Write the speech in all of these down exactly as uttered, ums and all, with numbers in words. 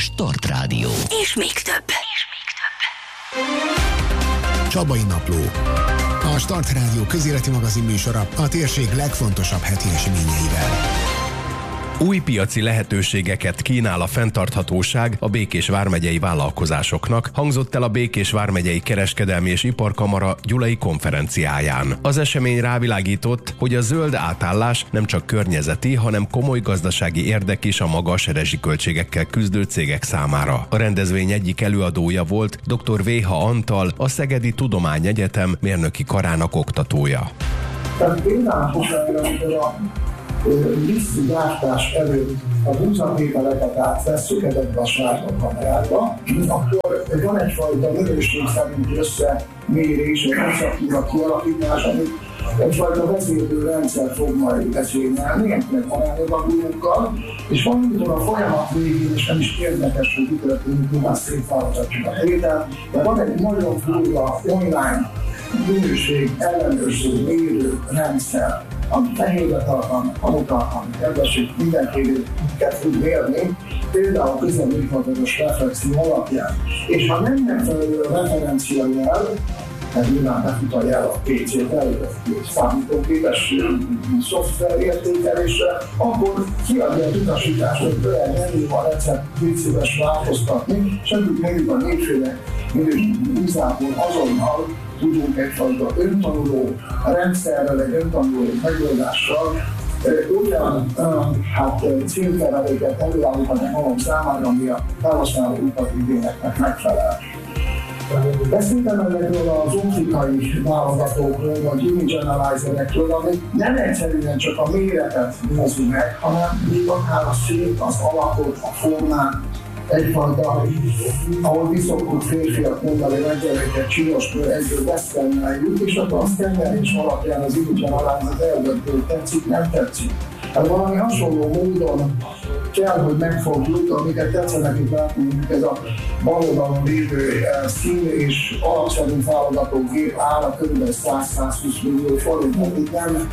Start Rádió. És még több. És még több. Csabai Napló. A Start Rádió közéleti magazin műsora a térség legfontosabb heti eseményeivel. Új piaci lehetőségeket kínál a fenntarthatóság a Békés vármegyei vállalkozásoknak, hangzott el a Békés vármegyei Kereskedelmi és Iparkamara gyulai konferenciáján. Az esemény rávilágított, hogy a zöld átállás nem csak környezeti, hanem komoly gazdasági érdek is a magas rezsiköltségekkel küzdő cégek számára. A rendezvény egyik előadója volt dr. Véha Antal, a Szegedi Tudományegyetem mérnöki karának oktatója. Tehát például, amikor a vízgyártás előtt a búzatételeket átvesszük ezekbe a sárga kamerákba, akkor van egyfajta minőség szerinti összemérés, egy konceptúra kialakítás, amit egyfajta vezérlő rendszer fog majd vezényelni, ennek arányadagulókkal, és valamikor a folyamat végén, és nem is érdekes, hogy itt történik, mi már szétválasztatjuk a tételt, de van egy nagyon furcsa online minőség ellenőrző, mérő rendszer, ami fehérre tartalmi, hamutartalmi, kedvesség, mindenképpen tud mérni, például közelműfadatos reflexió alapján. És ha nem megfelelő a referencia jel, ez nyilván befut a jel a pé cé-tel, egy számítógépes szoftver értékelésre, akkor kiadja az utasítást, hogy olyan menü a recept két szíves változtatni, és eddig mondjuk a négyféle vízából azonnal tudunk egyfajta öntanuló rendszerrel, egy öntanuló megoldással olyan hát, célterveléket előállítani magam számára, ami a felhasználó igényeknek megfelel. Beszéltem ezekről az optikai válogatókról, vagy image analyzerekről, amik nem egyszerűen csak a méretet nézi meg, hanem még akár a szét, az alakot, a formát, egyfajta, ahol viszokkult férfiak mondani reggeleket csinosből egyből beszkenneljük, és akkor a szkennelés alapján az image analyzer eldöntő, tetszik, nem tetszik. Hát valami hasonló módon kell, hogy megfogjuk, amiket tetszenek itt látni, ez a bal oldalon lévő szín és alapszerű válogató gép ára kb. száz-százhúsz millió forint, itt nem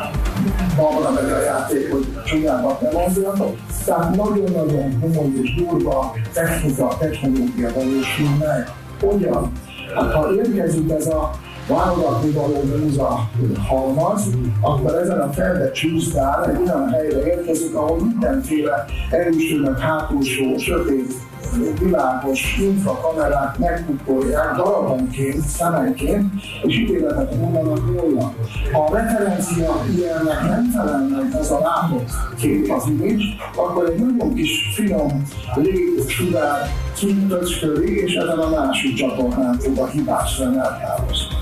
babra megy a játék, hogy csúnyábbat nem mondjatok. Tehát nagyon-nagyon komoly és durva technika, technológia valósul meg. Hogyan? Hát ha érkezik ez a válogatni való búza halmaz, akkor ezen a felde csúsztál egy olyan helyre érkezik, ahol mindenféle erősülnek, hátulsó, sötét, világos infrakamerák megkukolják darabonként, szemenként, és ítéletet mondanak róla. Ha a referencia ilyennek nem felel meg ez a látott kép az image, akkor egy nagyon kis finom lég, sugár kintöcsköli, és ezen a másik csatornán fog a hibásra eltávozni.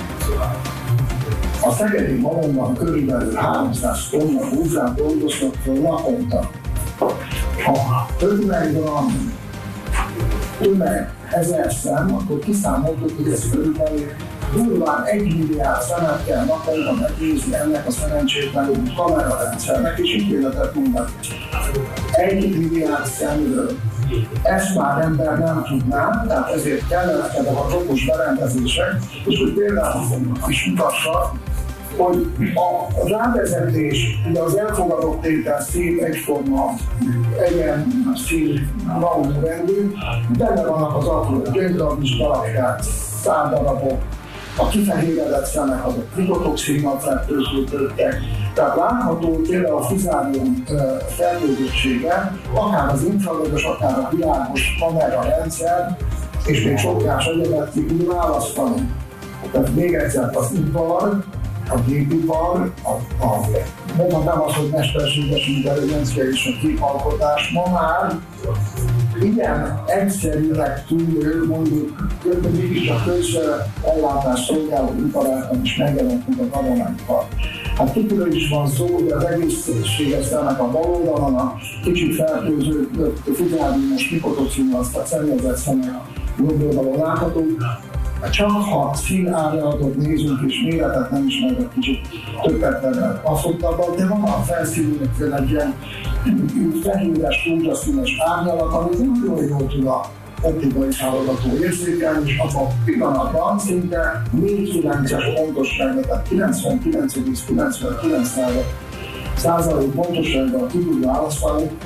A szegedi malomban körülbelül háromszáz tonna búzát dolgoznak föl naponta. Ha tömegben tömeg ezer szem, akkor kiszámoltuk, hogy ez körülbelül durván egy milliárd szemet kell naponta megnézni ennek a szerencsétlenül kamerarendszernek, és ítéletet mondani. Egy milliárd szemről. Ezt már ember nem tudná, tehát ezért kellenek ezek a okos berendezések, és hogy például is mutassak, hogy a rávezetés, ugye az elfogadott tétel szép egyforma, egyen szín, valami rendű, benne vannak az apró gyöngydarabis darabkák, szárdarabok, a kifehéredett szemek, azok trikotoxinnal fertőződtek. Tehát látható például a fizárium fertőzöttsége, akár az infravörös, akár a világos kamerarendszer, és még sokás egyebet ki tud választani. Tehát még egyszer az ipar, a gépipar, a, a, mondhatnám azt, hogy mesterséges intelligencia és a képalkotás ma már igen egyszerűnek tűnő, mondjuk mégis a közellátás szolgáló iparákban is megjelent, mint a gabonaipar. Hát kitől is van szó, hogy az egészséges szemek a bal oldalon, a kicsit fertőződött fizáriumos mikrotoxinnal, azt a szennyezett szemek a jobb oldalon láthatók. Csak ha színárnyalatot nézünk és méretet nem ismerek, kicsit többet asszottabban, de van a felszínűnek egy ilyen fehéres, rózsaszínes árnyalat, ami nagyon jól tud a optikai hálózató érzékelni, és abban a pillanatban szinte négy kilences pontossággal, tehát kilencvenkilenc egész kilencvenkilenc százalék pontossággal ki tud választani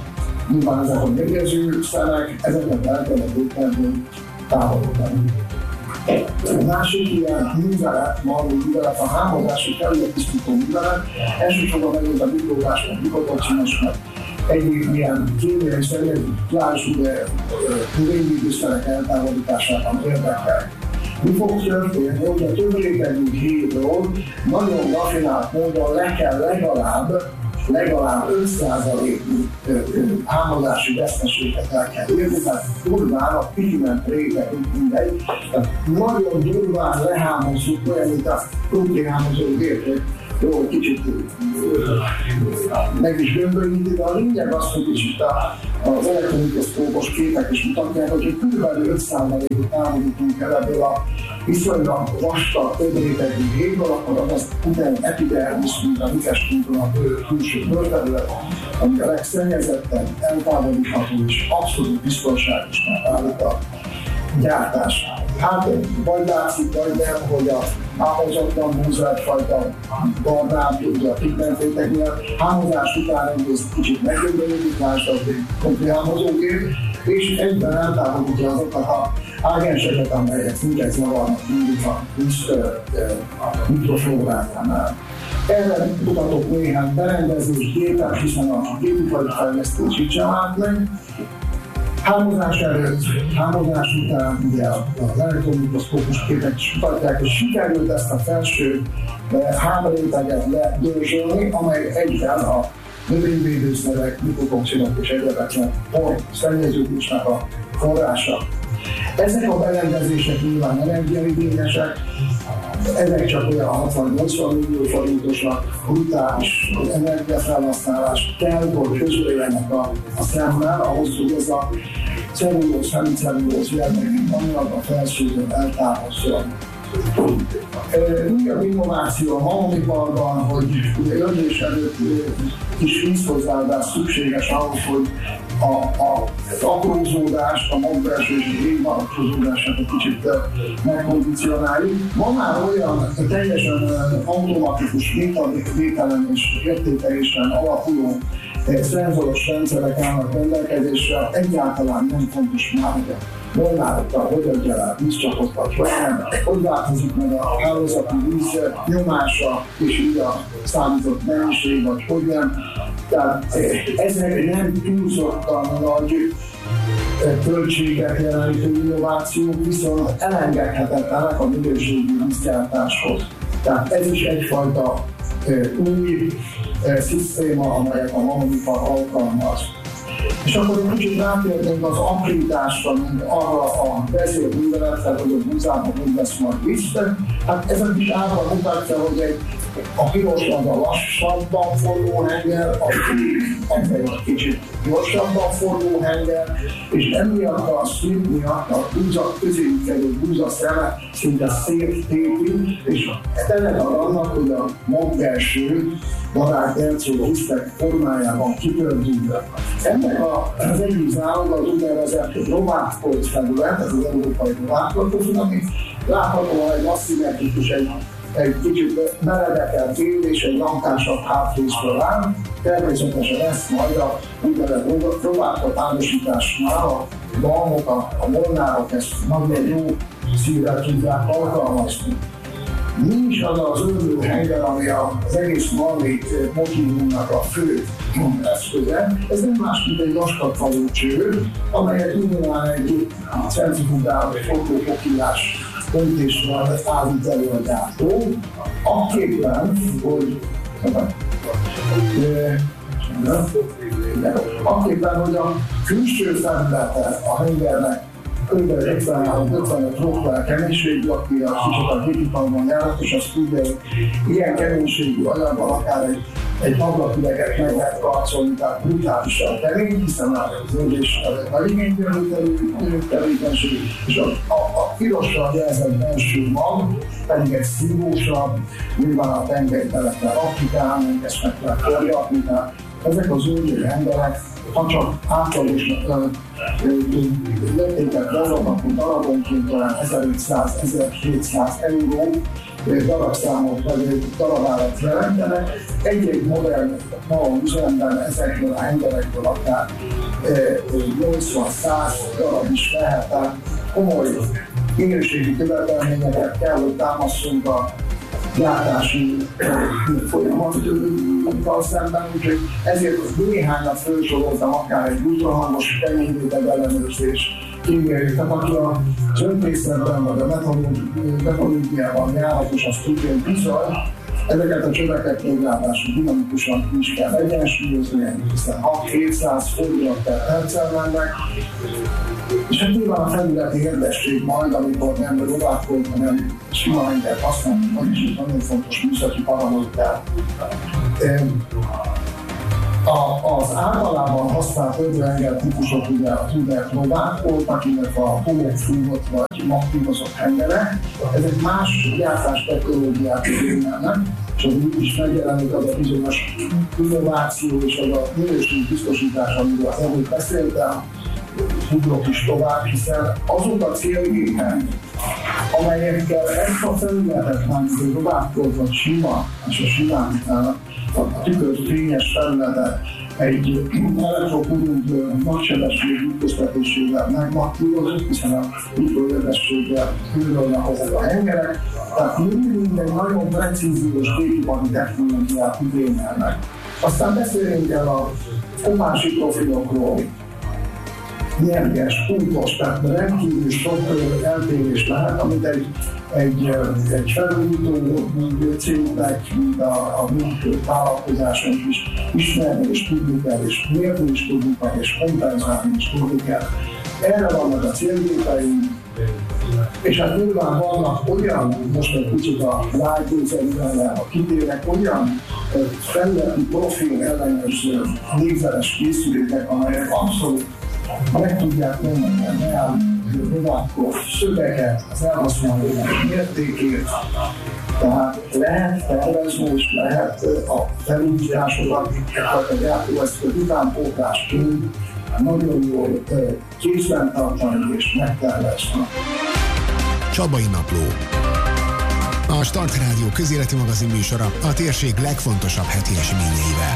nyilván ezek a mérgező szemek, ezeket el kellett éttermből távolítani. A másik ilyen művelet, marló művelet, a hámozási területtisztító művelet, elsősorban megint a mikrólás, meg mikrotoxinos, meg egyéb ilyen kémiai szerint pláns növényvédőszerek eltávolításában érdekel. Mi fog történni, hogy a több rétegű hídról nagyon raffinált módon le kell legalább legalább öt százaléknyi hámozási veszteséget el kell érni, tehát durván a pigment réteg mindegy, tehát nagyon durván lehámozzuk olyan, mint a proteinhámozó vértől, jó, kicsit meg is gömbölyíti, de a lényeg az, hogy is itt az elektronikoszkópos képek is mutatják, hogy körülbelül öt százalékot távolítunk el ebből a viszonylag vastag, több rétegű hégből, akkor az utána epidermis, mint a mi testünkről a bőr, külső bőrterület, ami a legszennyezettebb, eltávolítható és abszolút biztonságosnak állít a gyártás. Hát vagy látszik, vagy nem, hogy a hámozatlan búzát fajta barnább, ugye a pigmentréteg miatt, hámozás után egész kicsit meggömbölyödik, lásd az egy kompli hámozógép, és egyben eltávolítja azokat a ágenseket, amelyek minket zavarnak mindig a mikroflórájánál. Erre mutatok néhány berendezés, gépet, hiszen a gépipari fejlesztés így sem állt meg. Hámozás előtt, hámozás után ugye az elektronikoszkópus képek is mutatják, hogy sikerült ezt a felső hámréteget ledörzsölni, amely egyben a növényvédőszerek, mikrotoxinok és egyebeknek szennyeződésnek a forrása. Ezek a berendezések nyilván energiaigényesek, ezek csak olyan hatvan-nyolcvan millió forintosak, brutális energiafelhasználás kell, hogy közöljenek a, a szemmel, ahhoz, hogy ez a cellulóz, hemicellulóz jellegű anyag a felszőzőn eltávozzon. Újabb innováció a malmiparban, hogy öntés előtt kis vízhozzáadás szükséges ahhoz, hogy a, a, az aprózódást, a magbelső és jégmaradkozódását egy kicsit megkondicionáljuk. Van már olyan teljesen automatikus vételen és értékelésen alapuló szenzoros rendszerek állnak rendelkezésre, egyáltalán nem fontos már, hogy molnárokkal, hogy adja rá vízcsapottat, vagy nem, hogy változik meg a hálózati víz nyomása, és így a számított mennyiség, vagy hogy nem. Tehát ezek nem túlzottan nagy költséget jelentő innovációk, viszont elengedhetetlenek a minőségi vízgyártáshoz. Tehát ez is egyfajta új szisztéma, amelyet a malmipar alkalmaz. És akkor egy kicsit rátérnénk az aprításra, mint arra a vezérműveletre, hogy a búzában hogy lesz majd víz. Hát ez a kis ábra mutatja, hogy egy, a piros az a lassabban forgó henger, a kék egy kicsit gyorsabban forgó henger, és emiatt a szint miatt a búza közéjük kerül búza szeme szinte széttépi, és ennek annak, hogy a magbelső barát elszóló hisztek formájában kipördül. Ennek az egyik zálog az úgynevezett Rovát-Kolc felület, ez az európai Rovát-Kolc, ami láthatóan egy aszimmetrikus, egy, egy kicsit meredekelt fél és egy lanktásabb hátrészről áll. Természetesen ezt majd a úgynevezett Rovát-Kolc áldosításnál a balmok, a, a molnárok ezt nagyon jó szívvel tudják alkalmazni. Nincs az az örülő henger, ami az egész malmi motívumnak a fő eszköze. Ez nem más, mint egy vaskatvaló cső, amelyet nyilván egy centrifugál vagy forgófokilás öntéssel állít elő a gyártó. Akképpen, hogy akképpen, hogy a külső felülete a hengernek kb. ötvenhárom-ötvenöt rókvál keménységű, aki a kicsit a gépiparban járat, és azt tudja, hogy ilyen keménységű anyaggal akár egy, egy ablaküveget meg lehet karcolni, tehát brutálisan kemény, hiszen az zöldés nagy igényből tevékenység, és a, a, a pirosra jelzett belső mag pedig egy szívósabb, nyilván a tengertelekkel applikálni, ezt meg kell forgatni, tehát ezek az zöldő hengerek, ha csak átlagos léptéket darabnak, hogy darabonként talán ezerötszáz-ezerkétszáz euró darabszámot vagy darabárat jelentenek. Egy-egy modern malom üzemben ezekből a hengerekből akár nyolcvan-száz darab is lehet, tehát komoly minőségi követelményeket kell, hogy támaszunk a gyártási folyamattal szemben, úgyhogy ezért néhányat felsoroltam, akár egy ultrahangos fényvéded ellenőrzés, kíméljük, tehát aki az öntészetben vagy a metalurgiában járatos, azt tudja, hogy bizony, ezeket a csöveket ráadásul dinamikusan is kell egyensúlyozni, hiszen hat-hétszáz fordulat per perccel mennek, és hát nyilván a felületi érdesség majd, amikor nem rovákol, hanem sima engert használni, vagyis egy nagyon fontos műszaki paraméter. Az általában használt ödőengel típusok ugye a Tudor próbák voltak, illetve a homofúgott vagy magtívozott hengerek. Ezek más gyártás technológiát igényelnek, és az úgy is megjelenik az a bizonyos innováció és az a minőség biztosítás, amiről az előbb beszéltem, tudok is tovább, hiszen azok a célgépek, amelyekkel ezt a felületet már továbbkozva sima, és a simán a tükört fényes felületet egy elektrokurunk nagysebességű ütköztetésével megmaktúrozott, hiszen a mikroérdességgel hűlölnek ezek a hengerek, tehát mindig egy nagyon precíziós képipari technológiát igényelnek. Aztán beszéljünk el a kopási profilokról, nyerges, pontos, tehát rendkívül sok eltérés lehet, amit egy, egy, egy felújító cégnek, mint a, a mi vállalkozásunk is ismerni és tudni kell, és mérni is tudni kell, és kompenzálni is tudni kell. Erre vannak a célgépeink, és hát nyilván vannak olyan, most egy kicsit a lájtózerűvel, ha kitérek, olyan felületi profil ellenőrző négyzetes készülékek, amelyek abszolút meg tudják mondani a reálnövakor szöveket, az elhasználódás mértékét, tehát lehet tervezni és lehet a felújításokat, tehát a gyártóeszköz utánpótlásként nagyon jól kézben tartani és megtervezni. Csabai Napló. A Start Rádió közéleti magazin műsora a térség legfontosabb heti eseményeivel.